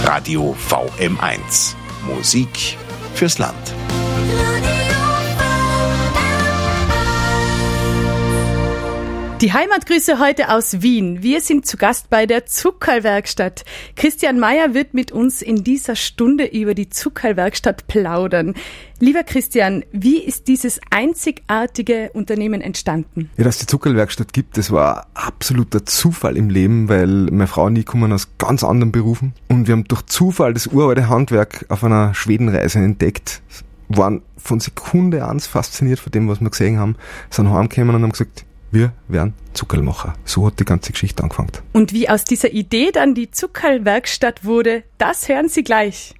Radio VM1. Musik fürs Land. Die Heimatgrüße heute aus Wien. Wir sind zu Gast bei der Zuckerlwerkstatt. Christian Mayer wird mit uns in dieser Stunde über die Zuckerlwerkstatt plaudern. Lieber Christian, wie ist dieses einzigartige Unternehmen entstanden? Ja, dass es die Zuckerlwerkstatt gibt, das war ein absoluter Zufall im Leben, weil meine Frau und ich kommen aus ganz anderen Berufen. Und wir haben durch Zufall das uralte Handwerk auf einer Schwedenreise entdeckt, waren von Sekunde 1 fasziniert von dem, was wir gesehen haben, sind heimgekommen und haben gesagt, wir werden Zuckerlmacher. So hat die ganze Geschichte angefangen. Und wie aus dieser Idee dann die Zuckerlwerkstatt wurde, das hören Sie gleich.